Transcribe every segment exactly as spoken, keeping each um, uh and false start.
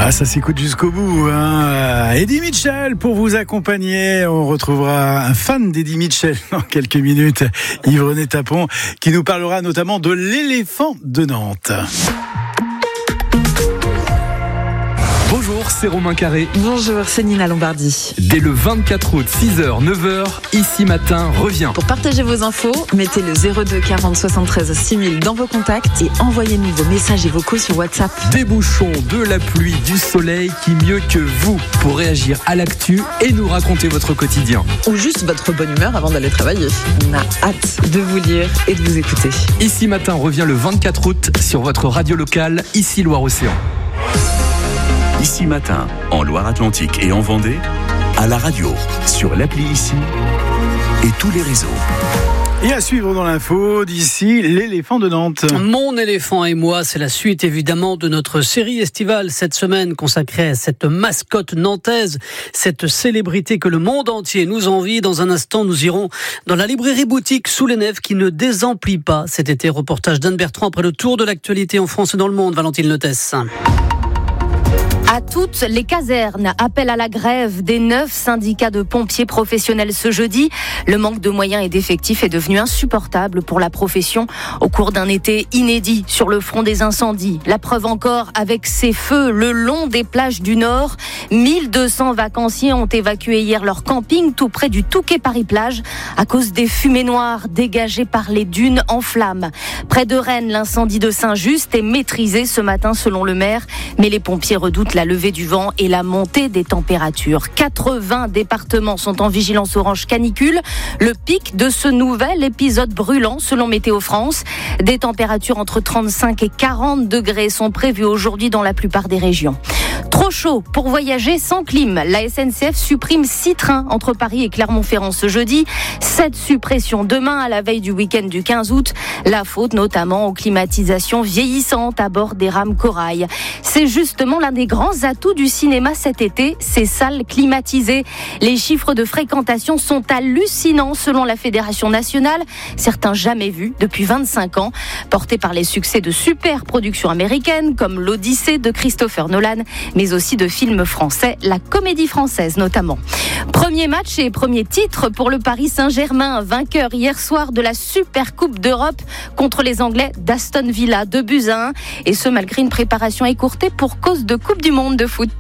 Ah, ça s'écoute jusqu'au bout, hein. Eddie Mitchell pour vous accompagner. On retrouvera un fan d'Eddie Mitchell dans quelques minutes, Yves-René Tapon, qui nous parlera notamment de l'éléphant de Nantes. Bonjour, c'est Romain Carré. Bonjour, c'est Nina Lombardi. Dès le vingt-quatre août, six heures, neuf heures, Ici Matin revient. Pour partager vos infos, mettez le zéro deux quarante soixante-treize six mille dans vos contacts et envoyez-nous vos messages et vocaux sur WhatsApp. Des bouchons, de la pluie, du soleil, qui mieux que vous pour réagir à l'actu et nous raconter votre quotidien. Ou juste votre bonne humeur avant d'aller travailler. On a hâte de vous lire et de vous écouter. Ici Matin revient le vingt-quatre août sur votre radio locale, ici Loire-Océan. Ici Matin, en Loire-Atlantique et en Vendée, à la radio, sur l'appli Ici et tous les réseaux. Et à suivre dans l'info d'ici, l'éléphant de Nantes. Mon éléphant et moi, c'est la suite évidemment de notre série estivale cette semaine consacrée à cette mascotte nantaise, cette célébrité que le monde entier nous envie. Dans un instant, nous irons dans la librairie boutique Sous les Nefs qui ne désemplit pas cet été. Reportage d'Anne Bertrand après le tour de l'actualité en France et dans le monde. Valentine Lotès. À toutes les casernes, appel à la grève des neuf syndicats de pompiers professionnels ce jeudi. Le manque de moyens et d'effectifs est devenu insupportable pour la profession au cours d'un été inédit sur le front des incendies. La preuve encore avec ces feux le long des plages du Nord. mille deux cents vacanciers ont évacué hier leur camping tout près du Touquet Paris-Plage à cause des fumées noires dégagées par les dunes en flammes. Près de Rennes, l'incendie de Saint-Just est maîtrisé ce matin selon le maire, mais les pompiers redoutent la levée du vent et la montée des températures. quatre-vingts départements sont en vigilance orange canicule. Le pic de ce nouvel épisode brûlant selon Météo France. Des températures entre trente-cinq et quarante degrés sont prévues aujourd'hui dans la plupart des régions. Trop chaud pour voyager sans clim. La S N C F supprime six trains entre Paris et Clermont-Ferrand ce jeudi. Sept suppressions demain à la veille du week-end du quinze août. La faute notamment aux climatisations vieillissantes à bord des rames Corail. C'est justement l'un des grands atouts du cinéma cet été, ces salles climatisées. Les chiffres de fréquentation sont hallucinants selon la Fédération nationale, certains jamais vus depuis vingt-cinq ans, portés par les succès de super productions américaines comme l'Odyssée de Christopher Nolan, mais aussi de films français, la Comédie Française notamment. Premier match et premier titre pour le Paris Saint-Germain, vainqueur hier soir de la Super Coupe d'Europe contre les Anglais d'Aston Villa, deux buts à un, et ce malgré une préparation écourtée pour cause de Coupe du Monde de foot.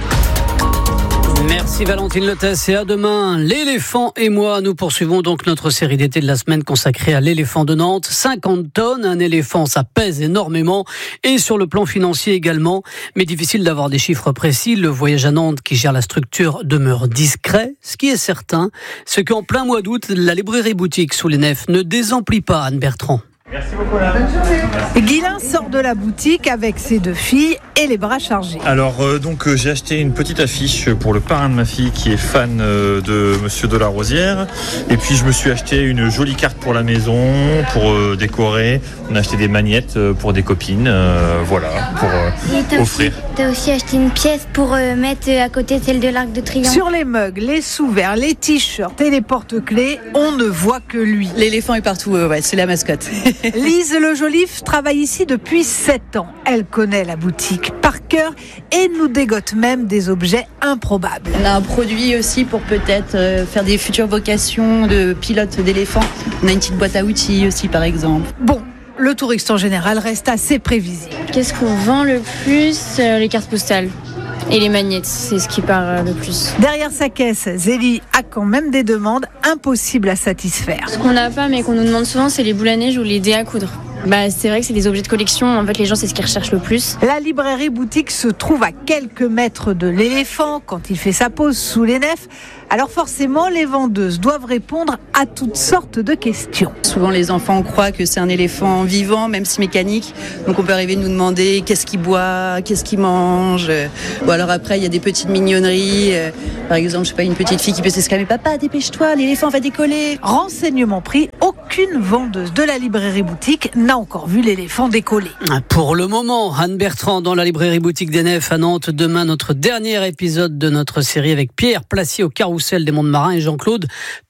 Merci Valentine Lotès et à demain. L'éléphant et moi, nous poursuivons donc notre série d'été de la semaine consacrée à l'éléphant de Nantes. cinquante tonnes, un éléphant, ça pèse énormément et sur le plan financier également. Mais difficile d'avoir des chiffres précis. Le voyage à Nantes qui gère la structure demeure discret. Ce qui est certain, c'est qu'en plein mois d'août, la librairie boutique Sous les Nefs ne désemplit pas. Anne Bertrand. Merci beaucoup, Bonne journée. Guilain sort de la boutique avec ses deux filles et les bras chargés. Alors euh, donc euh, j'ai acheté une petite affiche pour le parrain de ma fille qui est fan euh, de Monsieur Delarosière. Et puis je me suis acheté une jolie carte pour la maison, pour euh, décorer. On a acheté des magnettes euh, pour des copines, euh, voilà, pour euh, t'as offrir. Aussi, t'as aussi acheté une pièce pour euh, mettre à côté celle de l'Arc de Triomphe. Sur les mugs, les sous-verts, les t-shirts et les porte-clés, on ne voit que lui. L'éléphant est partout, euh, ouais, c'est la mascotte. Lise Le Joliffe travaille ici depuis sept ans. Elle connaît la boutique par cœur et nous dégote même des objets improbables. On a un produit aussi pour peut-être euh, faire des futures vocations de pilote d'éléphants. On a une petite boîte à outils aussi par exemple. Bon, le touriste en général reste assez prévisible. Qu'est-ce qu'on vend le plus ? euh, Les cartes postales. Et les magnettes, c'est ce qui part le plus. Derrière sa caisse, Zélie a quand même des demandes impossibles à satisfaire. Ce qu'on n'a pas mais qu'on nous demande souvent, c'est les boules à neige ou les dés à coudre. Bah, c'est vrai que c'est des objets de collection. En fait, les gens, c'est ce qu'ils recherchent le plus. La librairie boutique se trouve à quelques mètres de l'éléphant quand il fait sa pause sous les nefs. Alors forcément, les vendeuses doivent répondre à toutes sortes de questions. Souvent, les enfants croient que c'est un éléphant vivant, même si mécanique. Donc, on peut arriver de nous demander qu'est-ce qu'il boit, qu'est-ce qu'il mange. Ou alors après, il y a des petites mignonneries. Par exemple, je sais pas, une petite fille qui peut s'exclamer « Papa, dépêche-toi, l'éléphant va décoller !» Renseignement pris, aucune vendeuse de la librairie boutique n'a encore vu l'éléphant décoller. Pour le moment, Anne Bertrand dans la librairie boutique des Nefs à Nantes. Demain, notre dernier épisode de notre série avec Pierre Placier au Carrousel des Monts de Marin et Jean-Claude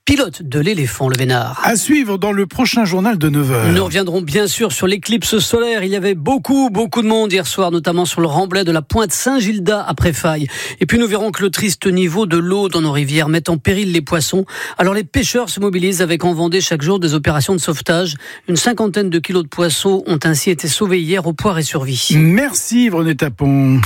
pilote de l'éléphant, le Vénard. À suivre dans le prochain journal de neuf heures. Nous reviendrons bien sûr sur l'éclipse solaire. Il y avait beaucoup, beaucoup de monde hier soir, notamment sur le remblai de la pointe Saint-Gilda après Faille. Et puis nous verrons que le triste niveau de l'eau dans nos rivières met en péril les poissons. Alors les pêcheurs se mobilisent avec en Vendée chaque jour des opérations de sauvetage. Une cinquantaine de kilos de poissons ont ainsi été sauvés hier au Poiré-sur-Vie. Merci Yvonne Tapon.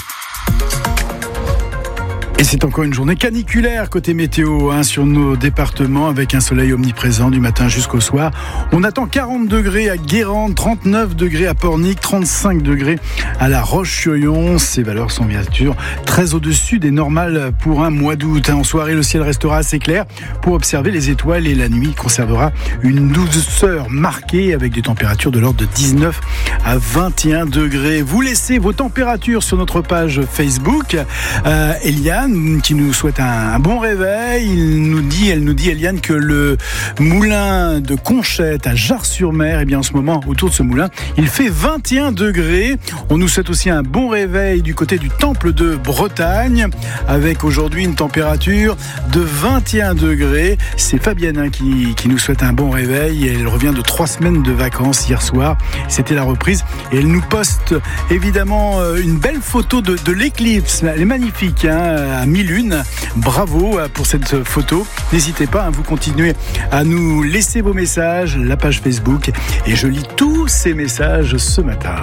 Et c'est encore une journée caniculaire côté météo hein, sur nos départements avec un soleil omniprésent du matin jusqu'au soir. On attend quarante degrés à Guérande, trente-neuf degrés à Pornic, trente-cinq degrés à La Roche-sur-Yon. Ces valeurs sont bien sûr très au-dessus des normales pour un mois d'août. En soirée, le ciel restera assez clair pour observer les étoiles et la nuit conservera une douceur marquée avec des températures de l'ordre de dix-neuf à vingt et un degrés. Vous laissez vos températures sur notre page Facebook. Euh, Eliane qui nous souhaite un, un bon réveil. Il nous dit, elle nous dit, Eliane, que le moulin de Conchette à Jars-sur-Mer, eh bien, en ce moment, autour de ce moulin, il fait vingt et un degrés. On nous souhaite aussi un bon réveil du côté du Temple de Bretagne, avec aujourd'hui une température de vingt et un degrés. C'est Fabienne hein, qui, qui nous souhaite un bon réveil. Elle revient de trois semaines de vacances hier soir. C'était la reprise. Et elle nous poste évidemment une belle photo de, de l'éclipse. Elle est magnifique, hein, à mi-lune. Bravo pour cette photo. N'hésitez pas, hein, vous continuez à nous laisser vos messages, la page Facebook, et je lis tous ces messages ce matin.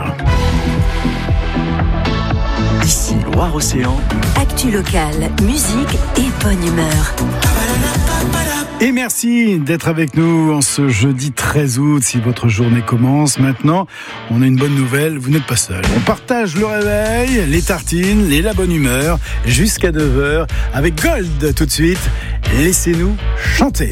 Ici Loire-Océan. Actu locale, musique et bonne humeur. Et merci d'être avec nous en ce jeudi treize août. Si votre journée commence maintenant, on a une bonne nouvelle, vous n'êtes pas seul. On partage le réveil, les tartines et la bonne humeur jusqu'à neuf heures avec Gold tout de suite. Laissez-nous chanter.